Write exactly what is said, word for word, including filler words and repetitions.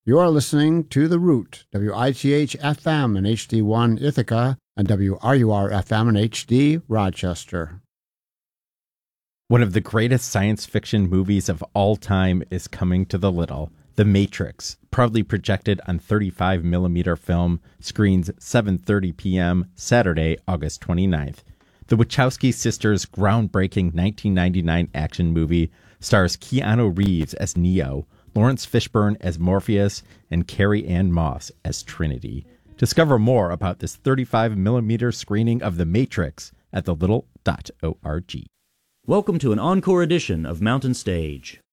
You are listening to The Root, W I T H F M and H D one Ithaca, and W R U R F M and H D Rochester. One of the greatest science fiction movies of all time is coming to the Little. The Matrix, proudly projected on thirty-five millimeter film, screens seven thirty p.m. Saturday, August twenty-ninth. The Wachowski sisters' groundbreaking nineteen ninety-nine action movie stars Keanu Reeves as Neo, Lawrence Fishburne as Morpheus, and Carrie Ann Moss as Trinity. Discover more about this thirty-five millimeter screening of The Matrix at the little dot org. Welcome to an encore edition of Mountain Stage.